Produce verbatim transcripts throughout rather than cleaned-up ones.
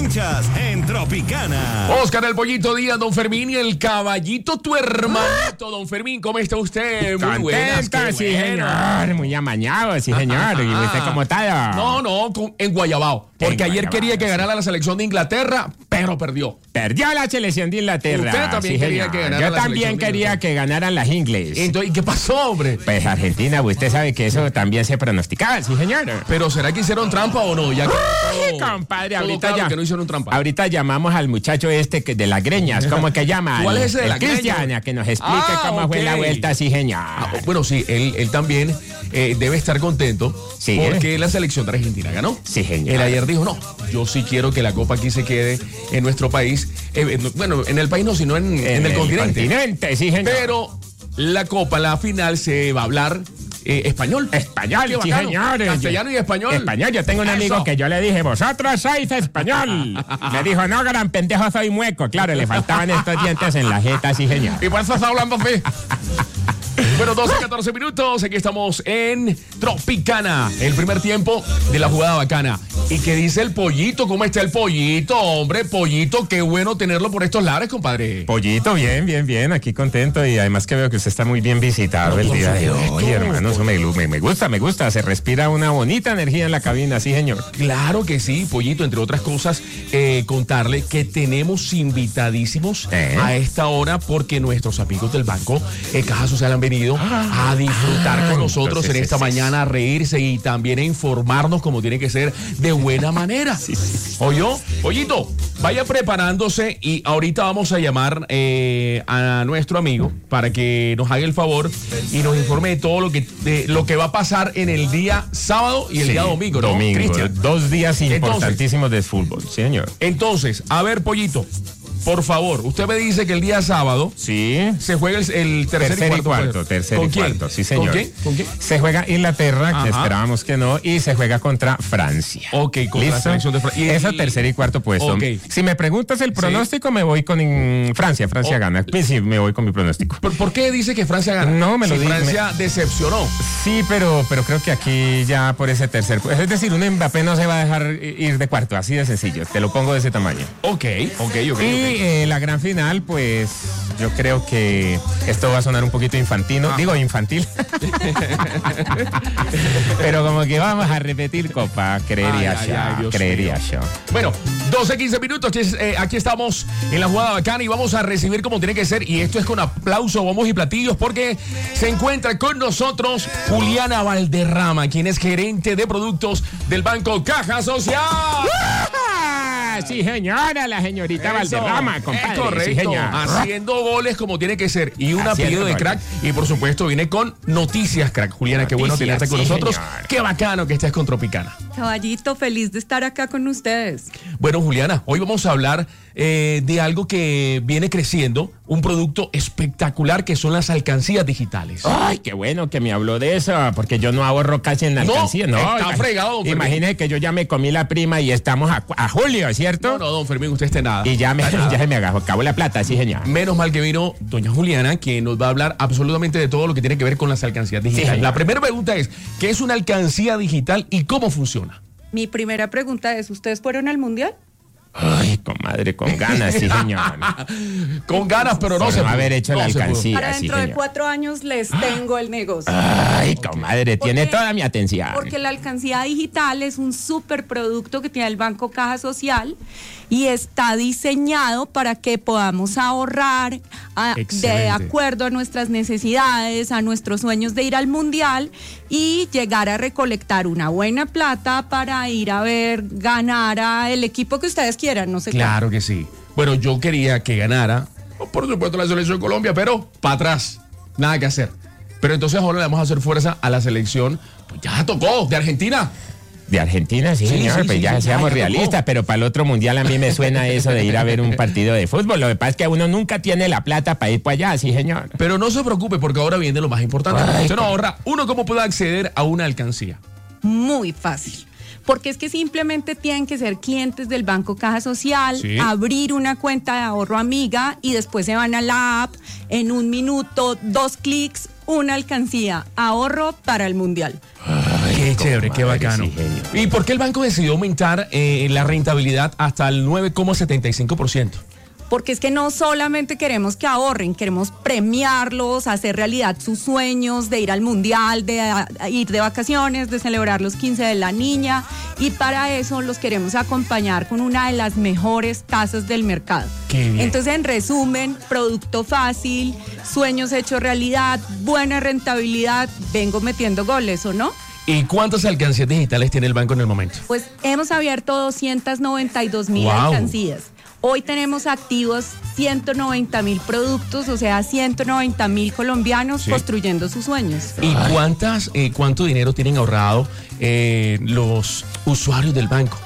hinchas en Tropicana. Oscar el Pollito Díaz, don Fermín y el Caballito, tu hermanito. Don Fermín, ¿cómo está usted? Muy buenas, Contento, sí, señor. Muy amañado, sí, señor. ¿Y usted cómo está? No, no, con- en Guayabao. Porque En ayer Guayabao, quería que sí. ganara la selección de Inglaterra, pero perdió. Perdió la selección de Inglaterra. Usted también sí, quería señor. que ganara Yo la también selección de quería Inglaterra. que ganaran las ingles. Entonces, ¿y qué pasó, hombre? Pues Argentina, usted sabe que eso también se pronosticaba, sí, señor. Pero ¿será que hicieron trampa o no? Ya que Ay, todo- compadre, todo ahorita claro ya. que no hicieron trampa. Ahorita llamamos al muchacho este que de las greñas, ¿cómo que llama? ¿Cuál es ese de el las greñas? Cristian, a que nos explique Ah, cómo fue ok. la vuelta, sí, señor. Ah, bueno, sí, él, él también eh, debe estar contento Sí, porque la selección de Argentina ganó. Sí, señor. Él ayer dijo, no, yo sí quiero que la Copa aquí se quede en nuestro país. Eh, eh, no, bueno, en el país no, sino en, en el, continente. continente, sí, señor. Pero la Copa, la final, se va a hablar eh, español. Español, Qué sí, bacano. señores. Castellano y español. Español, yo tengo un amigo Eso. que yo le dije, vosotros sois español. Me dijo, no, gran pendejo, soy mueco. Claro, le faltaban estos dientes en la jeta, sí, señor. Y por eso está hablando así. Bueno, doce, catorce minutos. Aquí estamos en Tropicana. El primer tiempo de la jugada bacana. ¿Y qué dice el Pollito? ¿Cómo está el Pollito? Hombre, Pollito, qué bueno tenerlo por estos lares, compadre. Pollito, bien, bien, bien, aquí contento y además que veo que usted está muy bien visitado el por día de supuesto. hoy, hermano. Eso me, me, me gusta, me gusta. Se respira una bonita energía en la cabina, sí, señor. Claro que sí, Pollito. Entre otras cosas, eh, contarle que tenemos invitadísimos ¿Eh? a esta hora porque nuestros amigos del Banco eh, Caja Social han venido a disfrutar ah, con nosotros entonces en esta es- mañana, a reírse y también a informarnos como tiene que ser de buena manera. ¿Oyó? Pollito, vaya preparándose y ahorita vamos a llamar eh, a nuestro amigo para que nos haga el favor y nos informe de todo lo que, de lo que va a pasar en el día sábado y el Sí, día domingo, ¿no, Domingo, Cristian? dos días Entonces- importantísimos de fútbol, sí, señor. Entonces, a ver, Pollito, por favor, usted me dice que el día sábado Sí. se juega el, el tercer, Tercer y y cuarto. cuarto, juego. tercer ¿Con y quién? cuarto, sí, señor. ¿Con quién? ¿Con quién? Se juega Inglaterra, que Ajá. esperábamos que no, y se juega contra Francia. Ok, contra la selección de Fra- y- Eso, y- tercer y cuarto puesto. Ok. Si me preguntas el pronóstico, me voy con in- Francia. Francia Oh. gana. Pues sí, me voy con mi pronóstico. ¿Por, por qué dice que Francia gana? No, me lo Si di- Francia decepcionó. Sí, pero, pero creo que aquí ya por ese tercer puesto. Es decir, un Mbappé no se va a dejar ir de cuarto, así de sencillo. Te lo pongo de ese tamaño. Ok, ok, ok. Y ok. eh, la gran final, pues yo creo que esto va a sonar un poquito infantino, Ah. digo infantil. Pero como que vamos a repetir copa, creería Ay, yo, ay, ay, Dios creería mío. yo. Bueno, doce, quince minutos, aquí, es- eh, aquí estamos en la jugada bacana y vamos a recibir como tiene que ser, y esto es con aplauso, bombos y platillos, porque se encuentra con nosotros Juliana Valderrama, quien es gerente de productos del Banco Caja Social. Ah, sí, señora, la señorita Eso, Valderrama, es compadre. correcto, Sí, señor. haciendo goles como tiene que ser y un Haciendo apellido de goles. crack, y por supuesto viene con noticias crack. Juliana, qué bueno Noticias, tenerte con sí, nosotros, señor. qué bacano que estés con Tropicana. Caballito, feliz de estar acá con ustedes. Bueno, Juliana, hoy vamos a hablar eh, de algo que viene creciendo, un producto espectacular que son las alcancías digitales. Ay, qué bueno que me habló de eso, porque yo no ahorro casi en la No, alcancía. No, está imag- fregado, don Fermín. Imagine que yo ya me comí la prima y estamos a, cu- a julio, ¿cierto? No, no, don Fermín, usted esté nada. Y ya, me, Está nada. ya se me acabó la plata, sí, señor. Menos mal que vino doña Juliana, quien nos va a hablar absolutamente de todo lo que tiene que ver con las alcancías digitales. señor. La primera pregunta es, ¿qué es una alcancía digital y cómo funciona? Mi primera pregunta es, ¿ustedes fueron al Mundial? Ay, comadre, con ganas, sí, señor. Con ganas, pero no Por se no pudo. haber hecho No la se pudo. alcancía. Para sí, dentro de señor. cuatro años les tengo el negocio. Ay, comadre, ¿Por tiene qué? toda mi atención. Porque la alcancía digital es un super producto que tiene el Banco Caja Social y está diseñado para que podamos ahorrar a- de Excelente. acuerdo a nuestras necesidades, a nuestros sueños de ir al Mundial y llegar a recolectar una buena plata para ir a ver ganar a el equipo que ustedes quieran, no sé cuál. Claro que sí. Bueno, yo quería que ganara, por supuesto, la selección de Colombia, pero para atrás, nada que hacer. Pero entonces ahora le vamos a hacer fuerza a la selección, pues ya tocó, de Argentina. De Argentina, sí, Sí, señor, sí, pues sí, ya sí, seamos ya, ya realistas, tocó. pero para el otro mundial a mí me suena eso de ir a ver un partido de fútbol. Lo que pasa es que uno nunca tiene la plata para ir para allá, sí, señor. Pero no se preocupe porque ahora viene lo más importante. Ay, Usted no cómo- ahorra. Uno, ¿cómo puede acceder a una alcancía? Muy fácil. Porque es que simplemente tienen que ser clientes del Banco Caja Social, Sí. abrir una cuenta de ahorro amiga y después se van a la app, en un minuto, dos clics, una alcancía, ahorro para el Mundial. Ay, qué Qué chévere, qué comadre, bacano. sí, genio. ¿Y por qué el banco decidió aumentar eh, la rentabilidad hasta el nueve coma setenta y cinco por ciento? Porque es que no solamente queremos que ahorren, queremos premiarlos, hacer realidad sus sueños de ir al mundial, de a, a ir de vacaciones, de celebrar los quince de la niña, y para eso los queremos acompañar con una de las mejores tasas del mercado. Qué bien. Entonces, en resumen, producto fácil, sueños hechos realidad, buena rentabilidad, vengo metiendo goles, ¿o no? ¿Y cuántas alcancías digitales tiene el banco en el momento? Pues hemos abierto doscientas noventa y dos mil Wow. alcancías. Hoy tenemos activos ciento noventa mil productos, o sea, ciento noventa mil colombianos Sí. construyendo sus sueños. ¿Y cuántas, eh, cuánto dinero tienen ahorrado eh, los usuarios del banco?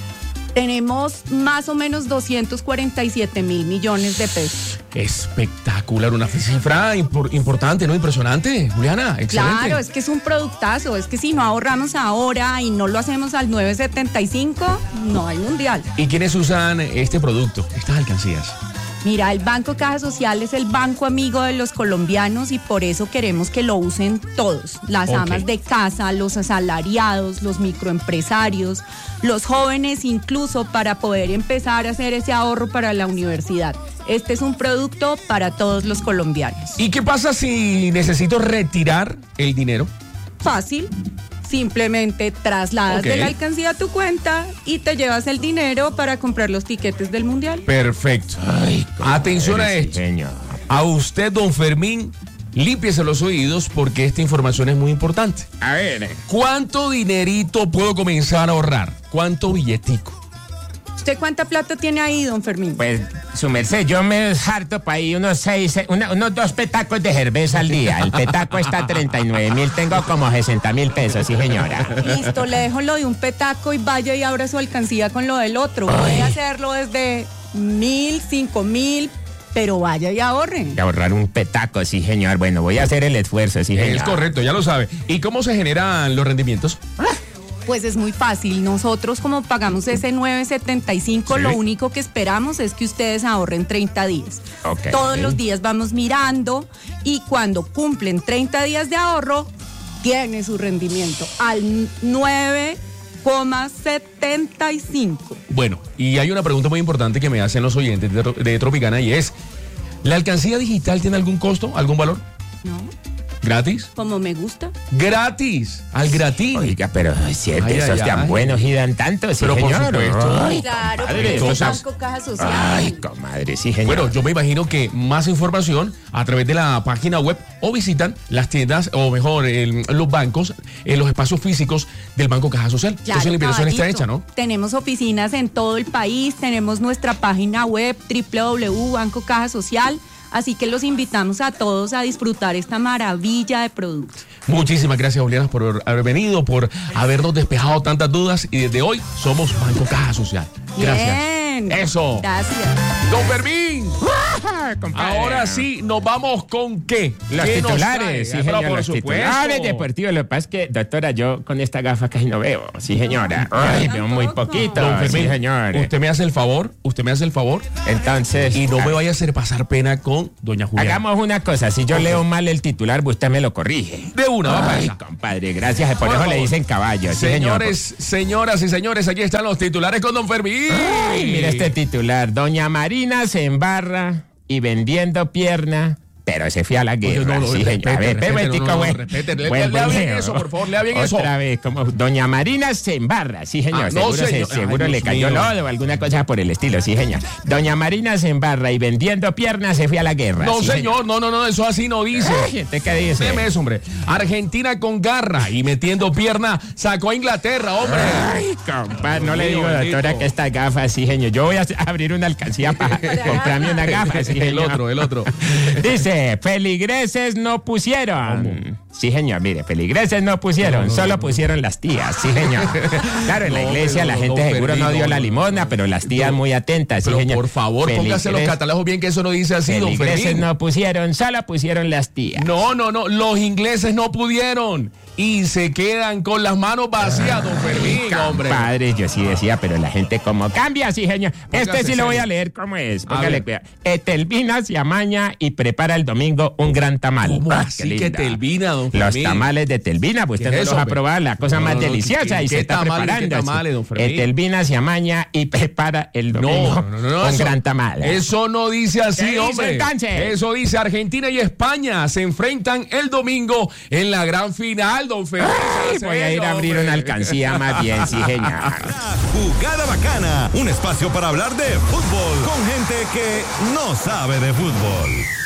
Tenemos más o menos doscientos cuarenta y siete mil millones de pesos. Espectacular, una cifra impor- importante, ¿no? Impresionante, Juliana, excelente. Claro, es que es un productazo, es que si no ahorramos ahora y no lo hacemos al nueve setenta y cinco, no hay mundial. ¿Y quiénes usan este producto, estas alcancías? Mira, el Banco Caja Social es el banco amigo de los colombianos y por eso queremos que lo usen todos. Las Ok. amas de casa, los asalariados, los microempresarios, los jóvenes incluso para poder empezar a hacer ese ahorro para la universidad. Este es un producto para todos los colombianos. ¿Y qué pasa si necesito retirar el dinero? Fácil. Simplemente trasladas Ok. de la alcancía a tu cuenta y te llevas el dinero para comprar los tiquetes del mundial. Perfecto. Ay, Atención a comadre, sí, esto. genio. A usted, don Fermín, límpiese los oídos porque esta información es muy importante. A ver, ¿Cuánto dinerito puedo comenzar a ahorrar? ¿Cuánto billetico? ¿Usted cuánta plata tiene ahí, don Fermín? pues, su merced, yo me harto para ahí unos seis, una- unos dos petacos de cerveza al día. El petaco está a treinta y nueve mil, tengo como sesenta mil pesos, sí, señora. Listo, le dejo lo de un petaco y vaya y abra su alcancía con lo del otro. Puede hacerlo desde mil, cinco mil, pero vaya y ahorre. Y ahorrar un petaco, sí, señor. Bueno, voy a hacer el esfuerzo, sí, señor. Es correcto, ya lo sabe. ¿Y cómo se generan los rendimientos? Pues es muy fácil. Nosotros como pagamos ese nueve setenta y cinco, Sí. lo único que esperamos es que ustedes ahorren treinta días. Ok. Todos los días vamos mirando y cuando cumplen treinta días de ahorro, tiene su rendimiento al nueve coma setenta y cinco. Bueno, y hay una pregunta muy importante que me hacen los oyentes de, de Tropicana y es, ¿la alcancía digital tiene algún costo, algún valor? ¿No? ¿Gratis? Como me gusta. ¡Gratis! ¡Al gratis! Oiga, pero es cierto, Ay, esos ay, tan ay. buenos y dan tanto, sí, Pero por señor. supuesto. Ay, Claro, comadre, porque es entonces- Banco Caja Social. Ay, comadre, sí, señor. Bueno, yo me imagino que más información a través de la página web o visitan las tiendas, o mejor, el- los bancos, en los espacios físicos del Banco Caja Social. Claro, Entonces la invitación está caballito. hecha, ¿no? Tenemos oficinas en todo el país, tenemos nuestra página web doble u doble u doble u punto banco caja social, así que los invitamos a todos a disfrutar esta maravilla de productos. Muchísimas gracias, Juliana, por haber venido, por habernos despejado tantas dudas y desde hoy somos Banco Caja Social. Gracias. Bien. Eso. Gracias. Don Fermín, Ah, compadre. ahora sí, nos vamos con qué. Los ¿Qué nos titulares, sí, trae? Pero señor, por los supuesto. titulares deportivos. Lo que pasa es que, doctora, yo con esta gafa casi no veo, sí, señora. Ay, veo muy poquito, Don Fermín, sí, señor. usted me hace el favor, usted me hace el favor Entonces, y no me ha- vaya a hacer pasar pena con doña Juliana. hagamos una cosa, si yo leo mal el titular, usted me lo corrige. De una, va para Ay, esa. compadre, gracias, por Por eso favor. le dicen caballo, sí, señor. Señores, señoras y señores, aquí están los titulares con Don Fermín. Ay, mira este titular. Doña Marina se embarra y vendiendo pierna, pero se fue a la guerra. Oye, no, no, sí, respete, señor. A ver, respete, espérate, no, no, güey. respete, lea- Buen- lea buen bien leo. eso, por favor, lea bien Otra eso. vez, como Doña Marina se embarra, sí, señor. Ah, no, seguro se- señor. Ay, seguro le Dios cayó mío. lodo o alguna cosa por el estilo, sí, señor. Doña Marina se embarra y vendiendo piernas se fue a la guerra. No, sí, señor, no, no, no, eso así no dice. Ay, ¿usted qué dice? Deme eso, hombre. Argentina con garra y metiendo pierna sacó a Inglaterra, hombre. Ay, compadre, no le Dios digo, mío, doctora, bendito. que estas gafas, sí, señor. Yo voy a abrir una alcancía para comprarme una gafa, sí, El señor. otro, el otro. Dice, feligreses no pusieron. Sí, señor, mire, feligreses no pusieron, solo pusieron las tías, sí, señor. Claro, en la No, iglesia pero la no, gente no, seguro no Fermín, dio no, la no, limosna, pero las tías no. muy atentas, sí, Pero señor. por favor, póngase los Feligres- catalejos bien que eso no dice así, don Feligreses Fermín. no pusieron, solo pusieron las tías. No, no, no, los ingleses no pudieron y se quedan con las manos vacías, don Fermín, hombre. Padre, yo sí decía, pero la gente como cambia, sí, señor. Este Póngase sí lo voy serio. a leer, ¿cómo es? A Póngale ver. cuidado. Etelvina se amaña y prepara el domingo un gran tamal. ¿Cómo Ah, así qué que linda. Telvina, don don Los Fermín. tamales de Telvina, pues ¿Qué usted es no eso, los va a hombre? probar, la cosa No, más no, no, deliciosa ¿qué- y se qué está tamales, qué preparando. tamales, don Fermín? El Telvina se amaña y prepara el domingo No, no, no, no, con eso- gran tamal. Eso no dice así, ¿Qué dice hombre. entonces? Eso dice Argentina y España se enfrentan el domingo en la gran final, don Fermín. Ay, voy a ir a abrir una alcancía más bien, sí, señor. La Jugada Bacana, un espacio para hablar de fútbol con gente que no sabe de fútbol.